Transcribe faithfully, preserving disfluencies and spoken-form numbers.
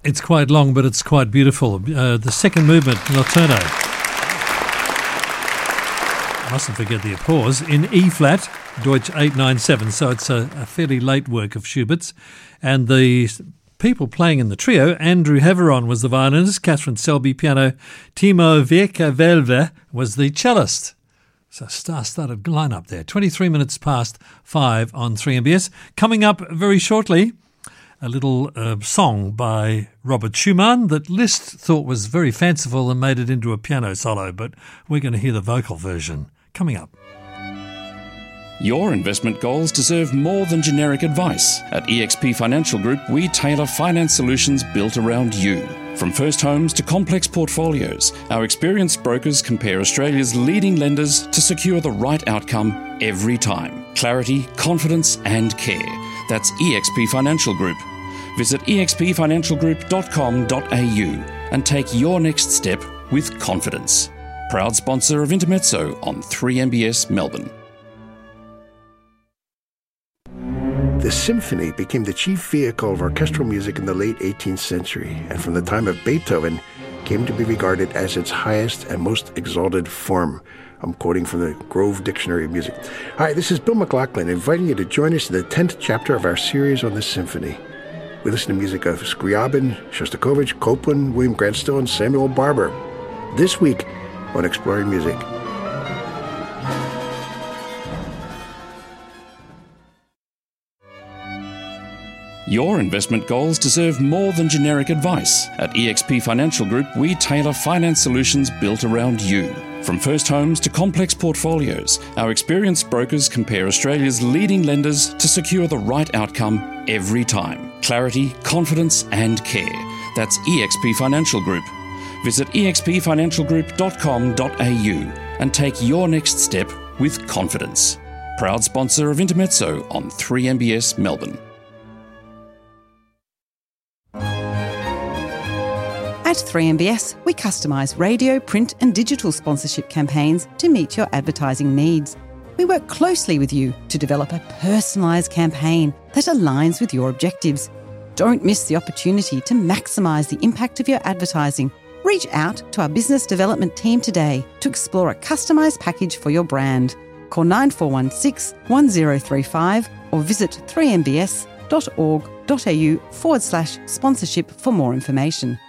It's quite long, but it's quite beautiful. Uh, the second movement, Notturno. Mustn't forget the applause. In E-flat, Deutsch eight nine seven, so it's a, a fairly late work of Schubert's. And the people playing in the trio, Andrew Haveron was the violinist, Catherine Selby piano, Timo Verka-Velve was the cellist. So star-studded lineup there. twenty-three minutes past five on three M B S. Coming up very shortly, a little uh, song by Robert Schumann that Liszt thought was very fanciful and made it into a piano solo, but we're going to hear the vocal version coming up. Your investment goals deserve more than generic advice. At E X P Financial Group, we tailor finance solutions built around you. From first homes to complex portfolios, our experienced brokers compare Australia's leading lenders to secure the right outcome every time. Clarity, confidence and care. That's E X P Financial Group. Visit e x p financial group dot com dot a u and take your next step with confidence. Proud sponsor of Intermezzo on three M B S Melbourne. The symphony became the chief vehicle of orchestral music in the late eighteenth century, and from the time of Beethoven came to be regarded as its highest and most exalted form. I'm quoting from the Grove Dictionary of Music. Hi, this is Bill McLaughlin, inviting you to join us in the tenth chapter of our series on the symphony. We listen to music of Scriabin, Shostakovich, Copland, William Grant Still, and Samuel Barber. This week on Exploring Music. Your investment goals deserve more than generic advice. At E X P Financial Group, we tailor finance solutions built around you. From first homes to complex portfolios, our experienced brokers compare Australia's leading lenders to secure the right outcome every time. Clarity, confidence and care. That's E X P Financial Group. Visit e x p financial group dot com dot a u and take your next step with confidence. Proud sponsor of Intermezzo on three M B S Melbourne. At three M B S, we customise radio, print and digital sponsorship campaigns to meet your advertising needs. We work closely with you to develop a personalised campaign that aligns with your objectives. Don't miss the opportunity to maximise the impact of your advertising. Reach out to our business development team today to explore a customised package for your brand. Call nine four one six, one zero three five or visit three m b s dot org dot a u forward slash sponsorship for more information.